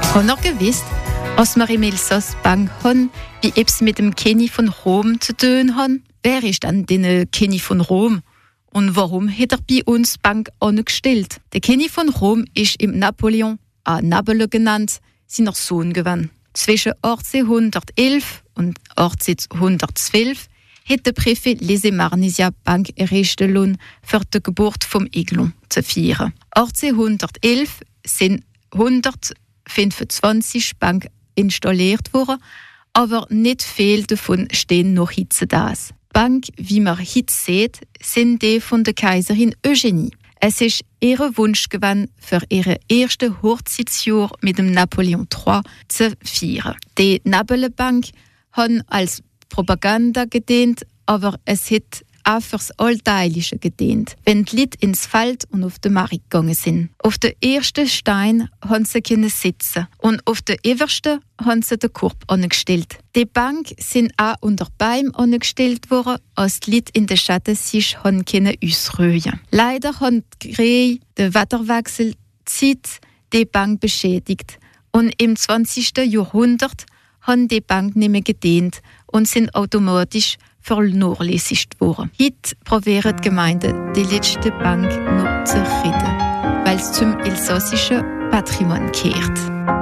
Habt ihr gewusst, als wir im Elsass Bank haben, wie etwas mit dem König von Rom zu tun haben? Wer ist dann der König von Rom? Und warum hat er bei uns Bank angestellt? Der König von Rom ist im Napoleon, Napoli genannt, seiner Sohn gewesen. Zwischen 1811 und 1812 hat der Präfet Lesemarnisia Bank errichtet für die Geburt vom Eglon zu feiern. 1811 sind 125 Banken installiert worden, aber nicht viel davon stehen noch heute da. Bank, wie man heute sieht, sind die von der Kaiserin Eugenie. Es ist ihr Wunsch gewesen, für ihre erste Hochzeitsjahr mit dem Napoleon III zu feiern. Die Napoli-Bank haben als Propaganda gedient, aber es hat auch fürs Alltägliche gedient, wenn die Leute ins Feld und auf den Markt gegangen sind. Auf den ersten Stein haben sie sitzen und auf den obersten haben sie den Korb angestellt. Die Bank sind auch unter Bäumen angestellt worden, als die Leute in der Schatten sich ausruhen konnten. Leider haben die Krähe den Wetterwechsel die Bank beschädigt und im 20. Jahrhundert haben die Bank nicht mehr gedient und sind automatisch vernachlässigt worden. Heute probieren die Gemeinden, die letzte Bank noch zu retten, weil es zum elsassischen Patrimonium gehört.